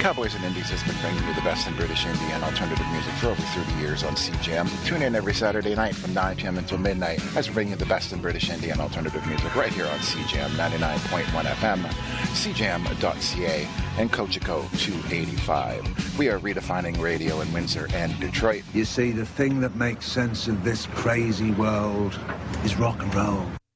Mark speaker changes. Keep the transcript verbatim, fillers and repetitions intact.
Speaker 1: Cowboys and Indies has been bringing you the best in British indie and alternative music for over thirty years on C J M. Tune in every Saturday night from nine p.m. until midnight as we bring you the best in British indie and alternative music right here on C J M ninety-nine point one F M, C J M dot C A, and Cogeco two eighty-five. We are redefining radio in Windsor and Detroit.
Speaker 2: You see, the thing that makes sense of this crazy world is rock and roll.